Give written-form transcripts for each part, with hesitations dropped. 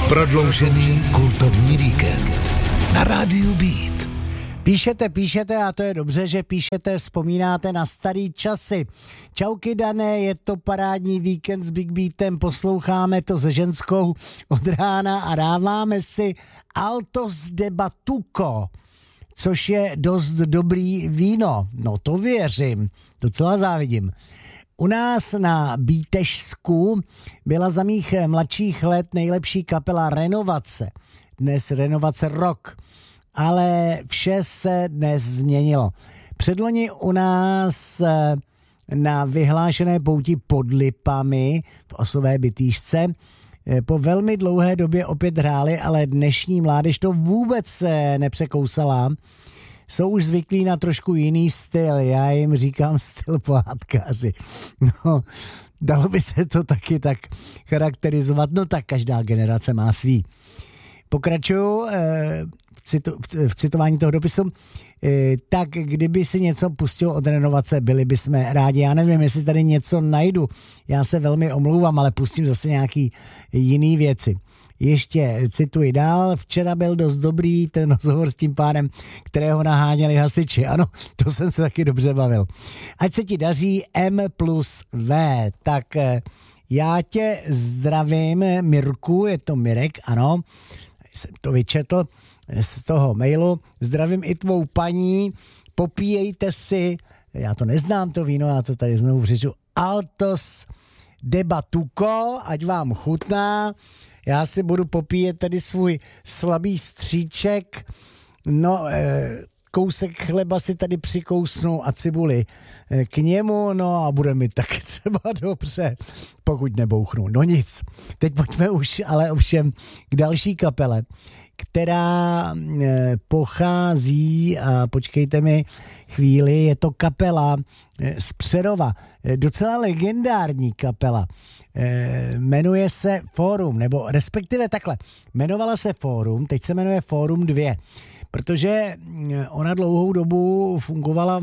Prodloužený kultovní víkend na rádiu Beat. Píšete a to je dobře, že píšete, vzpomínáte na starý časy. Čauky Dané, je to parádní víkend s Big Beatem, posloucháme to se ženskou od rána a dáváme si Altos de Batuco, což je dost dobrý víno. No to věřím, docela závidím. U nás na Bítežsku byla za mých mladších let nejlepší kapela Renovace. Dnes Renovace Rock. Ale vše se dnes změnilo. Předloni u nás na vyhlášené pouti pod Lipami v Osové Bytýšce po velmi dlouhé době opět hráli, ale dnešní mládež to vůbec nepřekousala. Jsou už zvyklí na trošku jiný styl, já jim říkám styl pohádkáři. No, dalo by se to taky tak charakterizovat, no tak každá generace má svý. Pokračuju v citování toho dopisu. Tak kdyby si něco pustil od Renovace, byli bychom rádi. Já nevím, jestli tady něco najdu. Já se velmi omlouvám, ale pustím zase nějaký jiný věci. Ještě cituji dál. Včera byl dost dobrý ten rozhovor s tím pánem, kterého naháněli hasiči. Ano, to jsem se taky dobře bavil. Ať se ti daří M+V. Tak já tě zdravím, Mirku, je to Mirek, ano. Jsem to vyčetl z toho mailu. Zdravím i tvou paní, popíjejte si, já to neznám to víno, já to tady znovu přečtu, Altos de Batuco, ať vám chutná. Já si budu popíjet tady svůj slabý stříček, no kousek chleba si tady přikousnu a cibuli k němu, no a bude mi taky třeba dobře, pokud nebouchnu. No nic, teď pojďme už ale ovšem k další kapele, která pochází, a počkejte mi chvíli, je to kapela z Přerova, docela legendární kapela. Jmenuje se Fórum, nebo respektive takhle, jmenovala se Fórum, teď se jmenuje Fórum 2, protože ona dlouhou dobu fungovala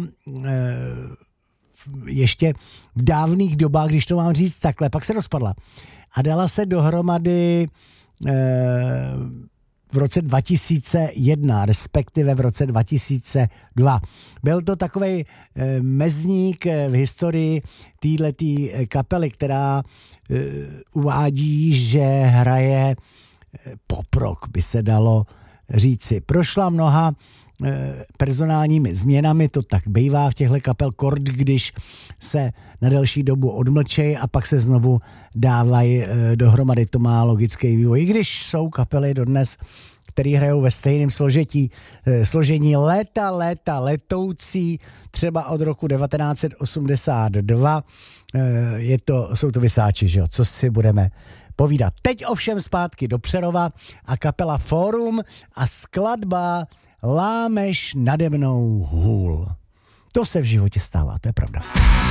ještě v dávných dobách, když to mám říct takhle, pak se rozpadla a dala se dohromady v roce 2001, respektive v roce 2002. Byl to takovej mezník v historii téhletý kapely, která uvádí, že hraje pop rock, by se dalo říci. Prošla mnoha personálními změnami, to tak bývá v těchto kapel kord, když se na delší dobu odmlčejí a pak se znovu dávají dohromady, to má logický vývoj. I když jsou kapely dodnes, který hrajou ve stejném složení léta letoucí, třeba od roku 1982, jsou to Vysáči, že jo, co si budeme povídat. Teď ovšem zpátky do Přerova a kapela Fórum a skladba Lámeš nade mnou hůl. To se v životě stává, to je pravda.